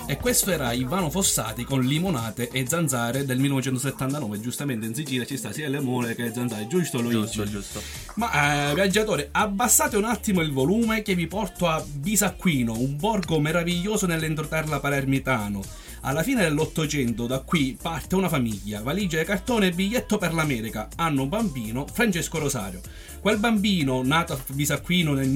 E questo era Ivano Fossati con Limonate e Zanzare del 1979. Giustamente in Sicilia ci sta sia limone che zanzare, giusto Luigi? Giusto. Ma viaggiatore, abbassate un attimo il volume che vi porto a Bisacquino, un borgo meraviglioso nell'entroterra palermitano. Alla fine dell'Ottocento da qui parte una famiglia, valigia di cartone e biglietto per l'America. Hanno un bambino, Francesco Rosario. Quel bambino, nato a Bisacquino nel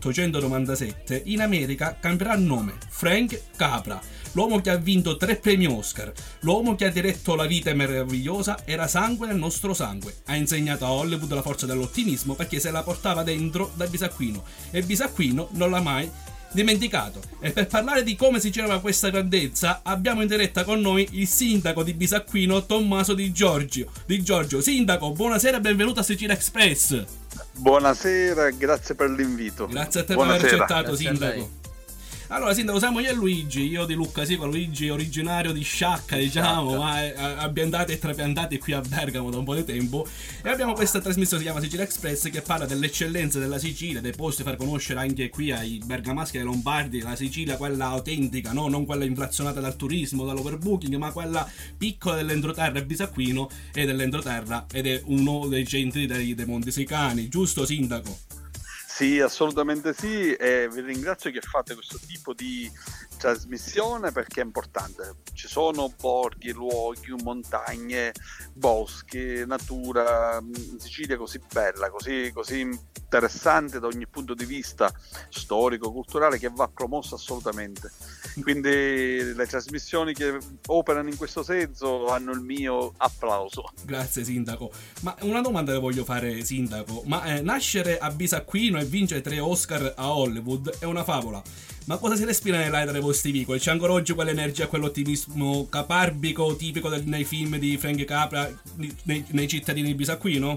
1897, in America cambierà nome, Frank Capra. L'uomo che ha vinto 3 premi Oscar, l'uomo che ha diretto La vita è meravigliosa, era sangue nel nostro sangue. Ha insegnato a Hollywood la forza dell'ottimismo perché se la portava dentro da Bisacquino e Bisacquino non l'ha mai dimenticato. E per parlare di come si girava questa grandezza abbiamo in diretta con noi il sindaco di Bisacquino, Tommaso Di Giorgio. Sindaco, buonasera e benvenuto a Sicilia Express. Buonasera, grazie per l'invito. Grazie a te Buonasera. per aver accettato, Grazie sindaco. Allora, sindaco, siamo io e Luigi, io di Lucca Sico, Luigi originario di Sciacca, diciamo, ma ambientati e trapiantati qui a Bergamo da un po' di tempo. E abbiamo questa trasmissione che si chiama Sicilia Express, che parla delle eccellenze della Sicilia, dei posti, far conoscere anche qui ai bergamaschi e ai lombardi la Sicilia, quella autentica, no? Non quella inflazionata dal turismo, dall'overbooking, ma quella piccola dell'entroterra. Bisacquino è dell'entroterra ed è uno dei centri dei Monti Sicani, giusto sindaco? Sì, assolutamente sì, e vi ringrazio che fate questo tipo di trasmissione perché è importante. Ci sono borghi, luoghi, montagne, boschi, natura, in Sicilia così bella, così interessante da ogni punto di vista storico, culturale, che va promossa assolutamente. Quindi le trasmissioni che operano in questo senso hanno il mio applauso. Grazie sindaco. Ma una domanda le voglio fare, sindaco. Ma nascere a Bisacquino e vincere 3 Oscar a Hollywood è una favola. Ma cosa si respira nell'aria dei vostri vicoli? C'è ancora oggi quell'energia, quell'ottimismo caparbico tipico nei film di Frank Capra nei cittadini di Bisacquino?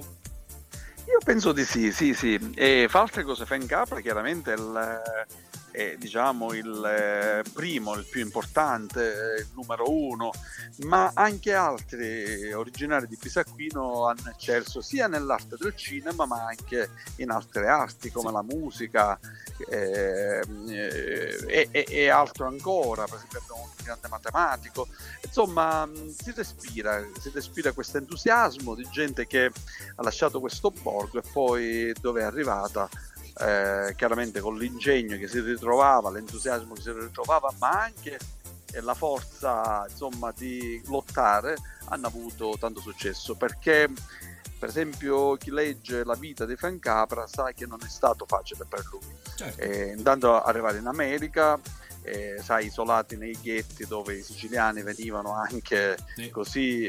Io penso di sì. E fa altre cose Frank Capra, chiaramente è diciamo il primo, il più importante, il numero uno, ma anche altri originari di Bisacquino hanno eccelso sia nell'arte del cinema ma anche in altre arti come la musica e altro ancora. Per esempio abbiamo un grande matematico, insomma si respira questo entusiasmo di gente che ha lasciato questo borgo e poi dove è arrivata. Chiaramente con l'ingegno che si ritrovava, l'entusiasmo che si ritrovava, ma anche la forza insomma di lottare, hanno avuto tanto successo, perché per esempio chi legge la vita di Frank Capra sa che non è stato facile per lui. Certo. Intanto arrivare in America, sai, isolati nei ghetti dove i siciliani venivano anche così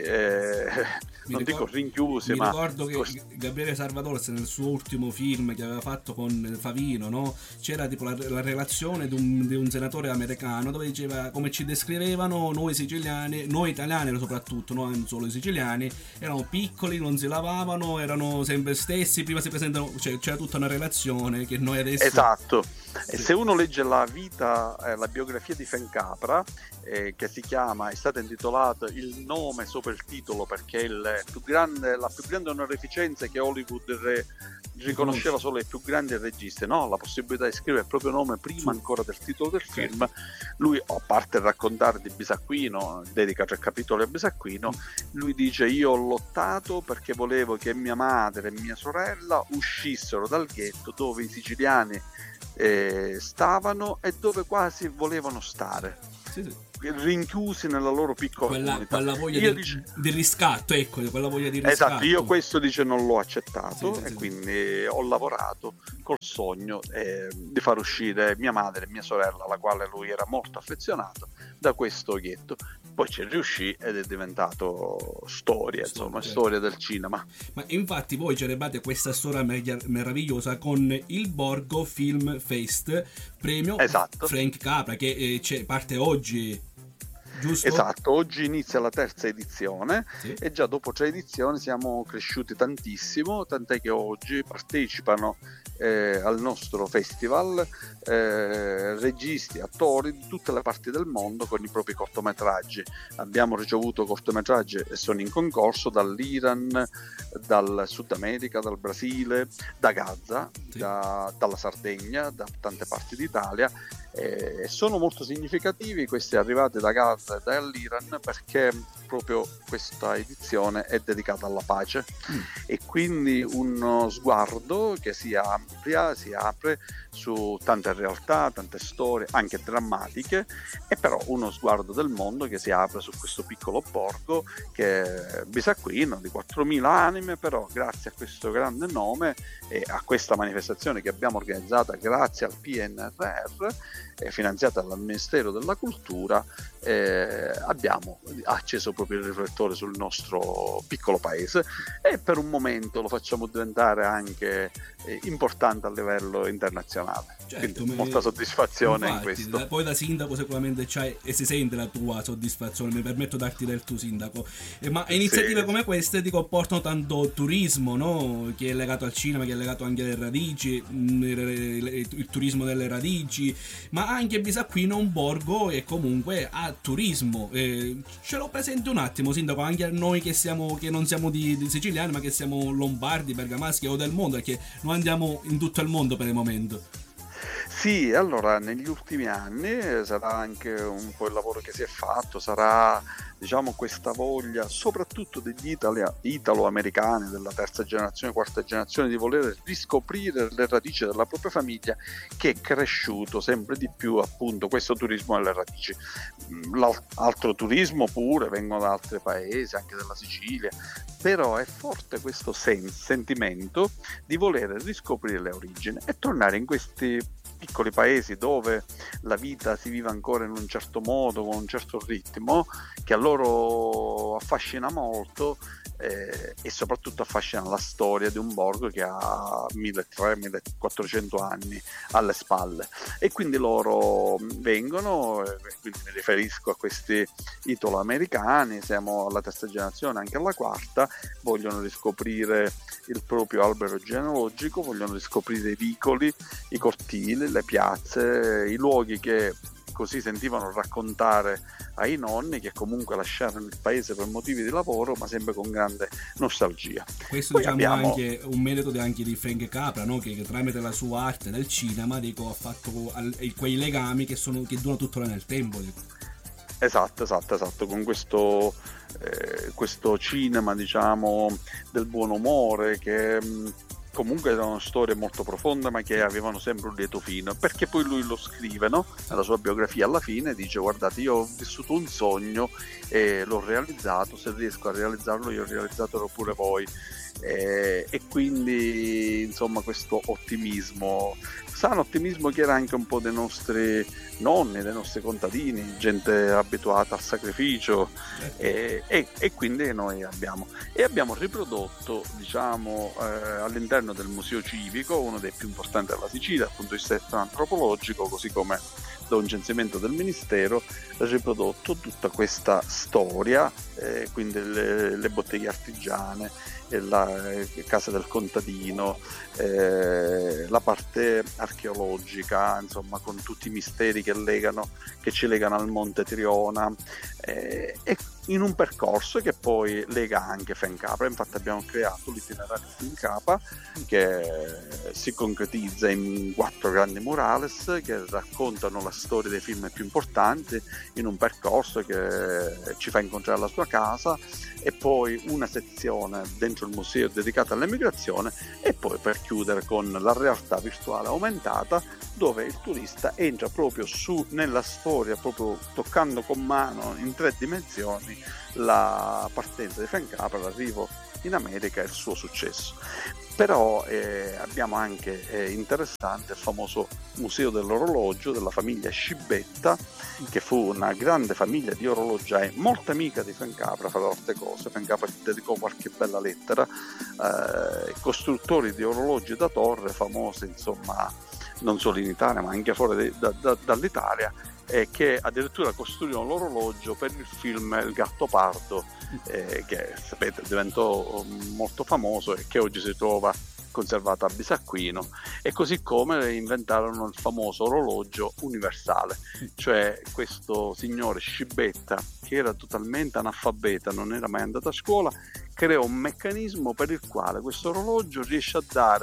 dico rinchiusi, ma ricordo che Gabriele Salvador nel suo ultimo film che aveva fatto con Favino, no? C'era tipo la relazione di un senatore americano dove diceva come ci descrivevano noi siciliani, noi italiani soprattutto, no? Non solo i siciliani, erano piccoli, non si lavavano, erano sempre stessi, prima si presentano, cioè, c'era tutta una relazione che noi adesso... Esatto. E se uno legge la vita, la biografia di Frank Capra, che è stata intitolata Il nome sopra il titolo, perché è la più grande onorificenza che Hollywood riconosceva solo ai più grandi registi, no? La possibilità di scrivere il proprio nome prima ancora del titolo del film. Lui, a parte raccontare di Bisacquino, dedica 3 capitoli a Bisacquino, lui dice: io ho lottato perché volevo che mia madre e mia sorella uscissero dal ghetto dove i siciliani stavano e dove quasi volevano stare, rinchiusi nella loro piccola comunità. Quella voglia di riscatto, ecco, quella voglia di riscatto. Esatto, io questo non l'ho accettato quindi ho lavorato col sogno di far uscire mia madre e mia sorella, alla quale lui era molto affezionato, da questo ghetto. Poi ci riuscì ed è diventato storia del cinema. Ma infatti voi celebrate questa storia meravigliosa con il Borgo Film Fest, premio Frank Capra, che parte oggi, giusto? Esatto, oggi inizia la 3ª edizione e già dopo 3 edizioni siamo cresciuti tantissimo, tant'è che oggi partecipano al nostro festival registi, attori di tutte le parti del mondo con i propri cortometraggi. Abbiamo ricevuto cortometraggi e sono in concorso dall'Iran, dal Sud America, dal Brasile, da Gaza, dalla Sardegna, da tante parti d'Italia, E sono molto significativi questi arrivati da Gaza e dall'Iran, perché proprio questa edizione è dedicata alla pace e quindi uno sguardo che si apre su tante realtà, tante storie anche drammatiche, e però uno sguardo del mondo che si apre su questo piccolo borgo che è Bisacquino, di 4.000 anime, però grazie a questo grande nome e a questa manifestazione che abbiamo organizzata grazie al PNRR, finanziata dal Ministero della Cultura, abbiamo acceso proprio il riflettore sul nostro piccolo paese e per un momento lo facciamo diventare anche importante a livello internazionale. Certo, quindi molta soddisfazione infatti, in questo. poi da sindaco sicuramente c'hai e si sente la tua soddisfazione, mi permetto di darti del tuo sindaco, ma iniziative Sì. come queste dico portano tanto turismo, no? Che è legato al cinema, che è legato anche alle radici, il turismo delle radici, ma anche Bisacquino è un borgo e comunque ha turismo. Ce lo presenti un attimo, sindaco, anche a noi che non siamo di siciliani, ma che siamo lombardi, bergamaschi o del mondo, perché noi andiamo in tutto il mondo per il momento. Sì, allora negli ultimi anni sarà anche un po' il lavoro che si è fatto, sarà diciamo questa voglia soprattutto degli italo-americani della terza generazione, quarta generazione, di voler riscoprire le radici della propria famiglia, che è cresciuto sempre di più appunto questo turismo alle radici. Altro turismo pure vengono da altri paesi, anche della Sicilia, però è forte questo sentimento di voler riscoprire le origini e tornare in questi piccoli paesi dove la vita si vive ancora in un certo modo, con un certo ritmo, che a loro affascina molto, e soprattutto affascina la storia di un borgo che ha 1300-1400 anni alle spalle, e quindi loro vengono, quindi mi riferisco a questi italo-americani, siamo alla terza generazione, anche alla quarta, vogliono riscoprire il proprio albero genealogico, vogliono riscoprire i vicoli, i cortili, le piazze, i luoghi che così sentivano raccontare ai nonni, che comunque lasciarono il paese per motivi di lavoro, ma sempre con grande nostalgia. Questo Poi diciamo abbiamo anche un merito anche di Frank Capra, no? che tramite la sua arte del cinema ha fatto quei legami che durano tuttora nel tempo. Dico. Esatto, con questo cinema diciamo del buon umore, che comunque era una storia molto profonda, ma che avevano sempre un lieto fine, perché poi lui lo scrive, no? Nella sua biografia alla fine dice: guardate, io ho vissuto un sogno e l'ho realizzato, se riesco a realizzarlo io, realizzatelo pure voi. E quindi insomma questo ottimismo, sano ottimismo, che era anche un po' dei nostri nonni, dei nostri contadini, gente abituata al sacrificio, e quindi noi abbiamo riprodotto diciamo all'interno del museo civico, uno dei più importanti della Sicilia dal punto di vista antropologico, così come da un censimento del Ministero, riprodotto tutta questa storia, quindi le botteghe artigiane, la casa del contadino, la parte archeologica, insomma, con tutti i misteri che ci legano al Monte Triona, e in un percorso che poi lega anche Fencapra. Infatti abbiamo creato l'itinerario Fencapra, che si concretizza in 4 grandi murales che raccontano la storia dei film più importanti, in un percorso che ci fa incontrare la sua casa, e poi una sezione dentro il museo dedicata all'emigrazione, e poi per chiudere con la realtà virtuale aumentata, dove il turista entra proprio nella storia, proprio toccando con mano in 3 dimensioni la partenza di Frank Capra, l'arrivo in America e il suo successo. Però abbiamo anche interessante il famoso museo dell'orologio della famiglia Scibetta, che fu una grande famiglia di orologiai, molto amica di Frank Capra, fra le altre cose. Frank Capra gli dedicò qualche bella lettera, costruttori di orologi da torre famosi, insomma, non solo in Italia ma anche fuori dall'Italia, che addirittura costruirono l'orologio per il film Il Gattopardo, che sapete diventò molto famoso e che oggi si trova conservato a Bisacquino, e così come inventarono il famoso orologio universale, cioè questo signore Scibetta, che era totalmente analfabeta, non era mai andato a scuola, creò un meccanismo per il quale questo orologio riesce a dare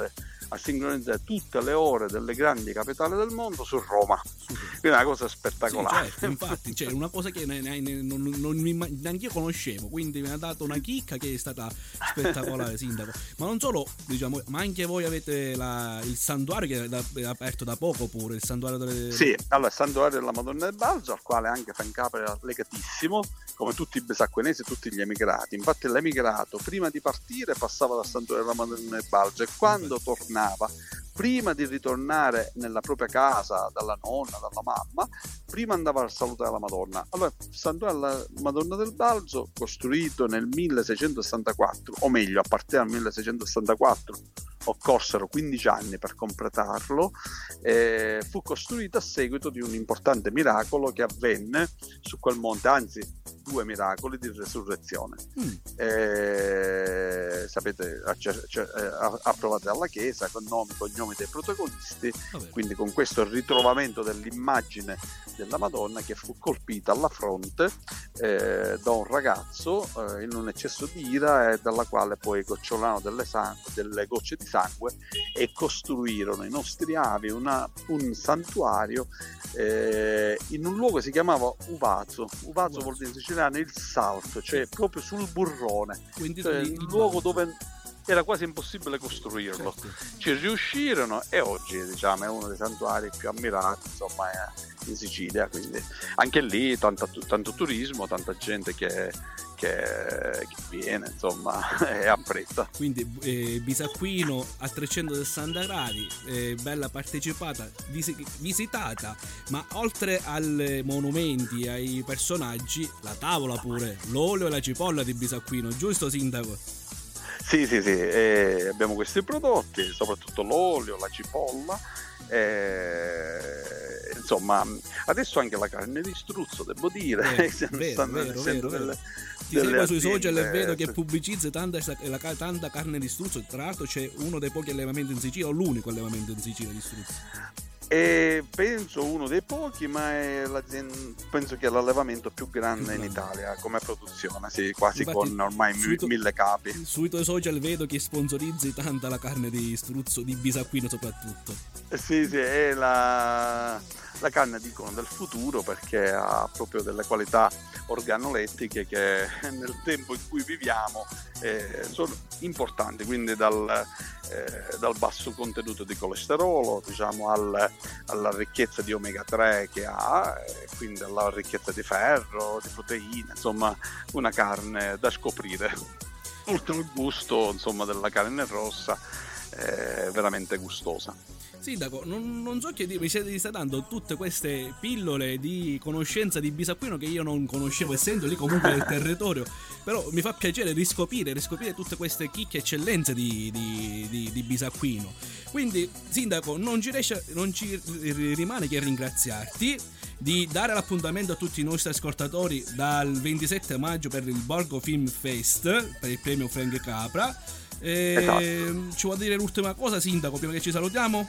a sincronizzare tutte le ore delle grandi capitali del mondo su Roma. Quindi è una cosa spettacolare. Sì, certo, infatti, cioè, una cosa che neanche io conoscevo, quindi mi ha dato una chicca che è stata spettacolare, sindaco. Ma non solo, diciamo, ma anche voi avete il santuario che è aperto da poco pure, il santuario delle... Sì, allora il santuario della Madonna del Balzo, al quale anche Fancapra era legatissimo, come tutti i besacquenesi e tutti gli emigrati. Infatti l'emigrato prima di partire passava dal santuario della Madonna del Balzo e quando tornava, prima di ritornare nella propria casa dalla nonna, dalla mamma, prima andava a salutare la Madonna. Allora il santuario della Madonna del Balzo, costruito nel 1664, o meglio a partire dal 1664, occorsero 15 anni per completarlo, fu costruito a seguito di un importante miracolo che avvenne su quel monte, anzi 2 miracoli di resurrezione. Sapete, approvati dalla Chiesa con nomi e cognomi dei protagonisti. Quindi con questo ritrovamento dell'immagine della Madonna che fu colpita alla fronte da un ragazzo in un eccesso di ira, e dalla quale poi gocciolarono delle gocce di sangue e costruirono i nostri avi un santuario in un luogo che si chiamava Uvazo vuol dire in siciliano il salto, cioè proprio sul burrone, quindi cioè il luogo dove era quasi impossibile costruirlo. Certo. Ci riuscirono e oggi, diciamo, è uno dei santuari più ammirati, insomma, in Sicilia. Quindi anche lì tanto turismo, tanta gente che viene, insomma, e apprezza. Quindi Bisacquino a 360 gradi, bella partecipata, visitata, ma oltre ai monumenti, ai personaggi, la tavola pure, l'olio e la cipolla di Bisacquino, giusto, sindaco? Sì, abbiamo questi prodotti, soprattutto l'olio, la cipolla, insomma, adesso anche la carne di struzzo, devo dire. Vero. Ti seguo sui social e vedo che pubblicizzi tanta carne di struzzo. Tra l'altro c'è uno dei pochi allevamenti in Sicilia, o l'unico allevamento in Sicilia di struzzo. Penso uno dei pochi, ma penso che è l'allevamento più grande in Italia come produzione, sì, quasi. Infatti, con ormai 1000 capi. Sui tuoi social vedo che sponsorizzi tanta la carne di struzzo, di Bisacquino soprattutto. Sì, è la carne, dicono, del futuro, perché ha proprio delle qualità organolettiche che nel tempo in cui viviamo sono importanti, quindi dal basso contenuto di colesterolo, diciamo, alla ricchezza di omega 3 che ha, quindi alla ricchezza di ferro, di proteine, insomma una carne da scoprire. Oltre al gusto, insomma, della carne rossa, veramente gustosa. Sindaco, non so che dire, mi stai dando tutte queste pillole di conoscenza di Bisacquino che io non conoscevo, essendo lì comunque nel territorio, però mi fa piacere riscoprire tutte queste chicche eccellenze di Bisacquino. Quindi, sindaco, non ci rimane che ringraziarti, di dare l'appuntamento a tutti i nostri ascoltatori dal 27 maggio per il Borgo Film Fest, per il premio Frank Capra. Esatto. Ci vuoi dire l'ultima cosa, sindaco, prima che ci salutiamo?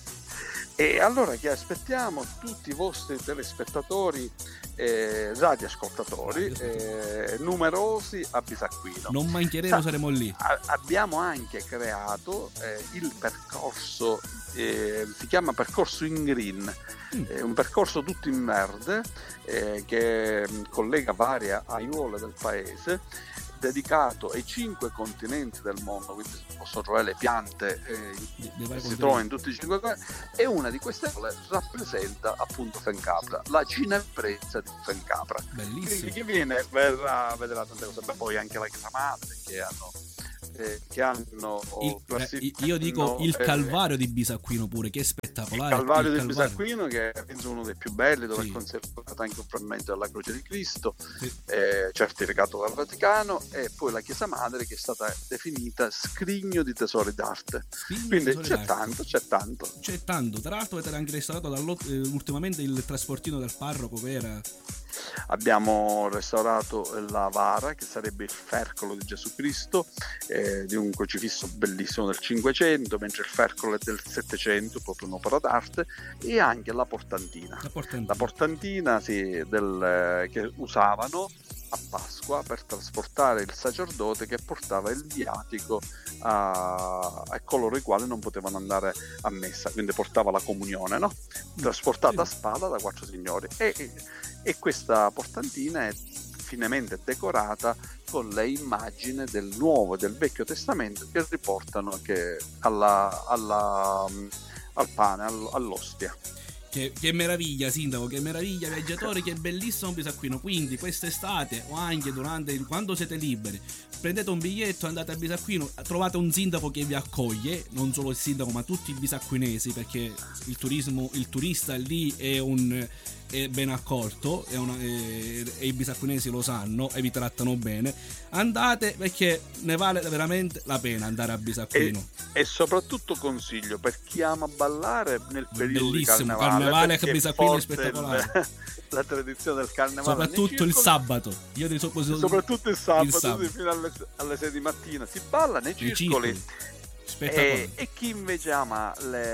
E allora che aspettiamo tutti i vostri telespettatori, radioascoltatori, numerosi a Bisacquino. Non mancheremo, saremo lì. Abbiamo anche creato il percorso, si chiama percorso in green, un percorso tutto in verde che collega varie aiuole del paese, dedicato ai 5 continenti del mondo, quindi si possono trovare le piante che si trovano in tutti i 5 continenti, e una di queste rappresenta appunto Fancapra, la cineprezza di Fancapra. Bellissimo. Chi viene vedrà tante cose, beh, poi anche la Chiesa Madre che hanno io dico il Calvario di Bisacquino pure, che è spettacolare. Il Calvario di Bisacquino, che è penso uno dei più belli, dove è conservato anche un frammento della Croce di Cristo, certificato dal Vaticano, e poi la Chiesa Madre, che è stata definita scrigno di tesori d'arte. Quindi c'è tanto. Tra l'altro avete anche restaurato ultimamente il trasportino del parroco, che era... Abbiamo restaurato la vara, che sarebbe il fercolo di Gesù Cristo, di un crocifisso bellissimo del 500, mentre il fercolo è del 700, proprio un'opera d'arte, e anche la portantina. La portantina, sì, che usavano a Pasqua per trasportare il sacerdote che portava il viatico a coloro i quali non potevano andare a messa, quindi portava la comunione, no? Trasportata a spada da 4 signori, e questa portantina è finemente decorata con le immagini del Nuovo e del Vecchio Testamento che riportano che al pane, all'ostia. Che meraviglia, sindaco, che meraviglia, viaggiatori, che bellissimo Bisacquino. Quindi quest'estate o anche quando siete liberi, prendete un biglietto, andate a Bisacquino, trovate un sindaco che vi accoglie, non solo il sindaco ma tutti i bisacquinesi, perché il turista lì è ben accolto, e i bisacquinesi lo sanno e vi trattano bene. Andate, perché ne vale veramente la pena andare a Bisacquino. E soprattutto consiglio per chi ama ballare nel periodo bellissimo di carnevale che Bisacquino è spettacolare. La tradizione del carnevale, soprattutto il sabato. Soprattutto il sabato. Fino alle 6 di mattina si balla nei circoli. E chi invece ama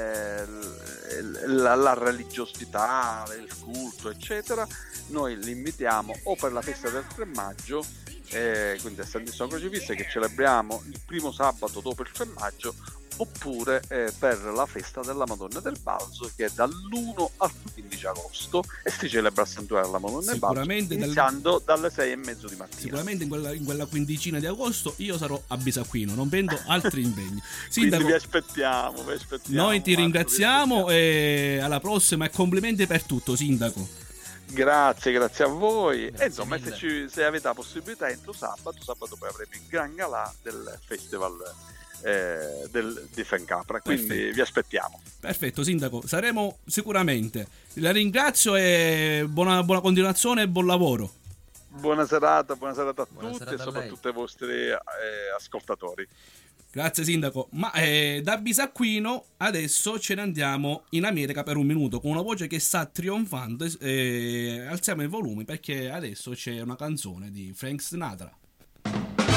la religiosità, il culto, eccetera, noi li invitiamo o per la festa del 3 maggio, quindi a Santissimo Crocifisso, che celebriamo il primo sabato dopo il 3 maggio, oppure per la festa della Madonna del Balzo, che è dall'1 al 15 agosto e si celebra al santuario della Madonna del Balzo, iniziando dalle 6:30 di mattina. Sicuramente in quella quindicina di agosto io sarò a Bisacquino, non prendo altri impegni. Sindaco, vi aspettiamo. Noi ti ringraziamo e alla prossima, e complimenti per tutto, sindaco. Grazie a voi. Grazie, e insomma, se avete la possibilità, entro sabato poi avremo il gran galà del festival di Fencapra, quindi perfetto. Vi aspettiamo. Perfetto, sindaco, saremo sicuramente. La ringrazio e buona continuazione e buon lavoro. Buona serata a tutti e soprattutto ai vostri ascoltatori. Grazie, sindaco. Ma da Bisacquino adesso ce ne andiamo in America per un minuto con una voce che sta trionfando. Alziamo il volume perché adesso c'è una canzone di Frank Sinatra.